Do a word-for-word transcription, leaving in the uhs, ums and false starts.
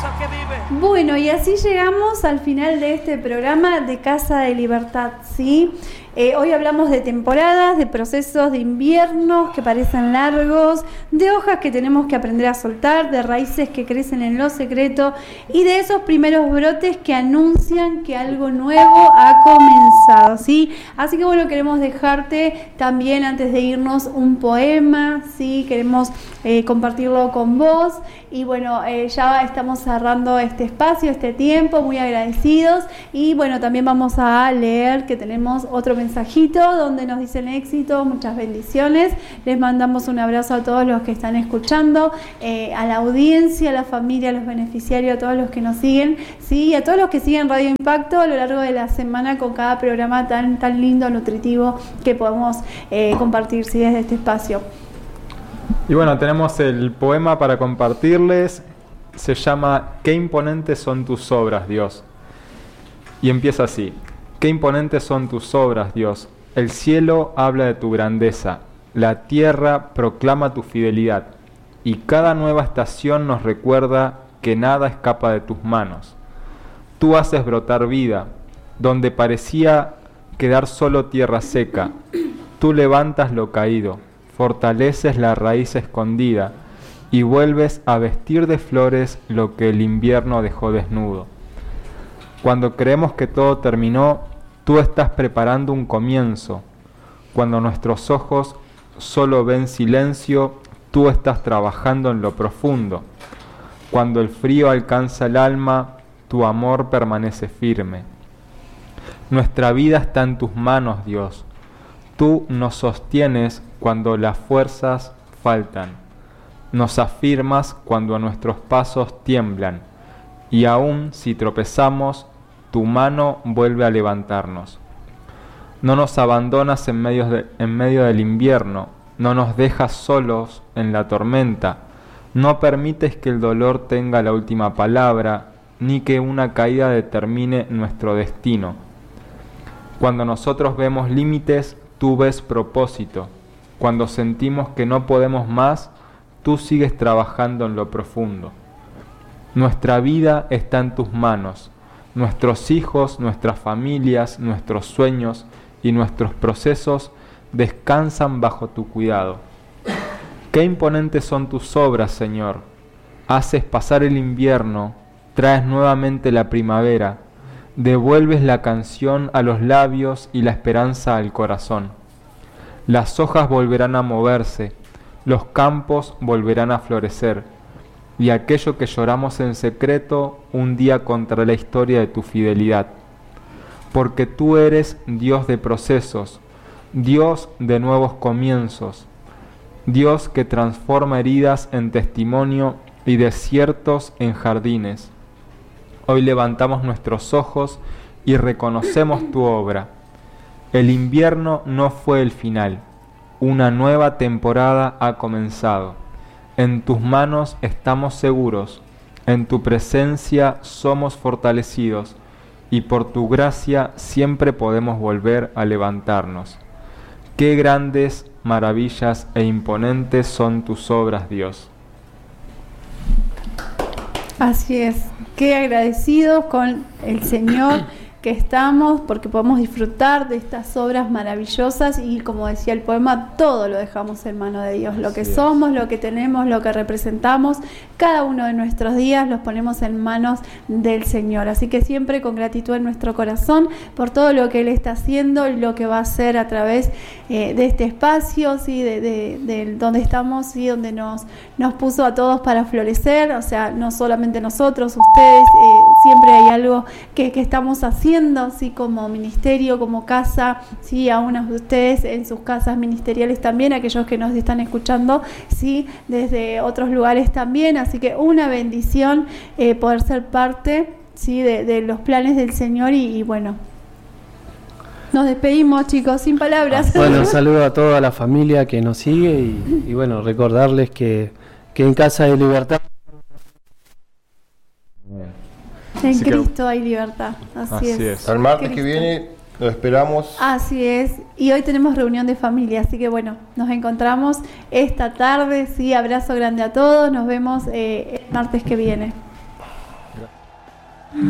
casa que vive. Bueno, y así llegamos al final de este programa de Casa de Libertad, ¿sí? Eh, hoy hablamos de temporadas, de procesos de invierno que parecen largos, de hojas que tenemos que aprender a soltar, de raíces que crecen en lo secreto y de esos primeros brotes que anuncian que algo nuevo ha comenzado, ¿sí? Así que bueno, queremos dejarte también antes de irnos un poema, ¿sí? Queremos eh, compartirlo con vos y bueno, eh, ya estamos cerrando este espacio, este tiempo, muy agradecidos y bueno, también vamos a leer que tenemos otro mensajito donde nos dicen éxito, muchas bendiciones. Les mandamos un abrazo a todos los que están escuchando, eh, a la audiencia, a la familia, a los beneficiarios, a todos los que nos siguen, sí, y a todos los que siguen Radio Impacto a lo largo de la semana con cada programa tan, tan lindo, nutritivo que podemos eh, compartir, sí, desde este espacio. Y bueno, tenemos el poema para compartirles. Se llama ¿Qué imponentes son tus obras, Dios? Y empieza así. Qué imponentes son tus obras, Dios. El cielo habla de tu grandeza, la tierra proclama tu fidelidad, y cada nueva estación nos recuerda que nada escapa de tus manos. Tú haces brotar vida, donde parecía quedar solo tierra seca. Tú levantas lo caído, fortaleces la raíz escondida, y vuelves a vestir de flores lo que el invierno dejó desnudo. Cuando creemos que todo terminó, tú estás preparando un comienzo. Cuando nuestros ojos solo ven silencio, tú estás trabajando en lo profundo. Cuando el frío alcanza el alma, tu amor permanece firme. Nuestra vida está en tus manos, Dios. Tú nos sostienes cuando las fuerzas faltan. Nos afirmas cuando nuestros pasos tiemblan. Y aun si tropezamos, tu mano vuelve a levantarnos. No nos abandonas en medio, de, en medio del invierno, no nos dejas solos en la tormenta, no permites que el dolor tenga la última palabra, ni que una caída determine nuestro destino. Cuando nosotros vemos límites, tú ves propósito. Cuando sentimos que no podemos más, tú sigues trabajando en lo profundo. Nuestra vida está en tus manos. Nuestros hijos, nuestras familias, nuestros sueños y nuestros procesos descansan bajo tu cuidado. Qué imponentes son tus obras, Señor. Haces pasar el invierno, traes nuevamente la primavera, devuelves la canción a los labios y la esperanza al corazón. Las hojas volverán a moverse, los campos volverán a florecer, y aquello que lloramos en secreto un día contará la historia de tu fidelidad. Porque tú eres Dios de procesos, Dios de nuevos comienzos, Dios que transforma heridas en testimonio y desiertos en jardines. Hoy levantamos nuestros ojos y reconocemos tu obra. El invierno no fue el final, una nueva temporada ha comenzado. En tus manos estamos seguros, en tu presencia somos fortalecidos, y por tu gracia siempre podemos volver a levantarnos. Qué grandes, maravillas e imponentes son tus obras, Dios. Así es, qué agradecidos con el Señor que estamos, porque podemos disfrutar de estas obras maravillosas y, como decía el poema, todo lo dejamos en manos de Dios. Lo que somos, lo que tenemos, lo que representamos, cada uno de nuestros días los ponemos en manos del Señor. Así que siempre con gratitud en nuestro corazón por todo lo que Él está haciendo y lo que va a hacer a través eh, de este espacio, ¿sí? de, de, de donde estamos, ¿sí? Donde nos, nos puso a todos para florecer. O sea, no solamente nosotros, ustedes, eh, siempre hay algo que, que estamos haciendo, ¿sí? Como ministerio, como casa, ¿sí? A unos de ustedes en sus casas ministeriales también, aquellos que nos están escuchando, ¿sí? Desde otros lugares también. Así que una bendición eh, poder ser parte, ¿sí? de, de los planes del Señor y, y bueno, nos despedimos, chicos, sin palabras. Bueno, saludo a toda la familia que nos sigue y, y bueno, recordarles que, que en Casa de Libertad en Así Cristo que, hay libertad, así, así es. es. Al martes Cristo. que viene lo esperamos. Así es, y hoy tenemos reunión de familia, así que bueno, nos encontramos esta tarde, sí, abrazo grande a todos, nos vemos eh, el martes que viene. Gracias.